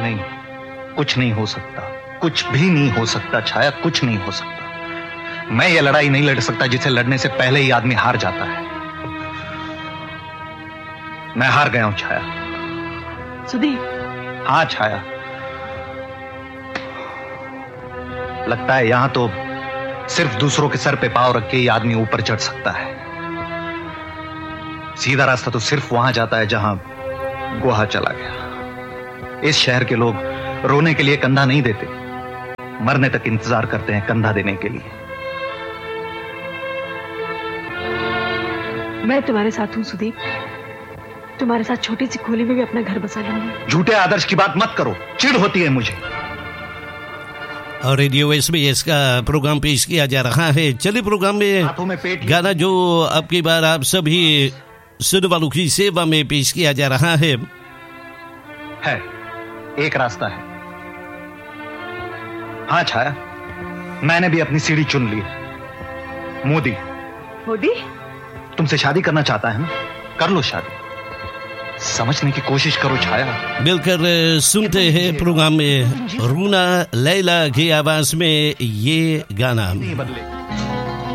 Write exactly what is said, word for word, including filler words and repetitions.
नहीं, कुछ नहीं हो सकता, कुछ भी नहीं हो सकता छाया, कुछ नहीं हो सकता। मैं ये लड़ाई नहीं लड़ सकता जिसे लड़ने से पहले ही आदमी हार जाता है। मैं हार गया हूं छाया। सुदीप। हाँ छाया, लगता है यहां तो सिर्फ दूसरों के सर पे पांव रख के ही आदमी ऊपर चढ़ सकता है। सीधा रास्ता तो सिर्फ वहां जाता है जहां गुहा चला गया। इस शहर के लोग रोने के लिए कंधा नहीं देते, मरने तक इंतजार करते हैं कंधा देने के लिए। मैं तुम्हारे साथ हूं सुदीप, तुम्हारे साथ छोटी सी खोली में भी अपना घर बसा लूंगी। झूठे आदर्श की बात मत करो, चिढ़ होती है मुझे। और रेडियो एसबीएस का प्रोग्राम पेश किया जा रहा है। चलिए प्रोग्राम में, में गाना जो अब की बार आप सभी सुनने वालों की सेवा में पेश किया जा रहा है। है एक रास्ता है। हाँ छाया, मैंने भी अपनी सीढ़ी चुन ली है। मोदी मोदी तुमसे शादी करना चाहता है ना, कर लो शादी। समझने की कोशिश करो छाया। मिलकर सुनते हैं प्रोग्राम में रूना लैला की आवाज में ये गाना। नहीं बदले।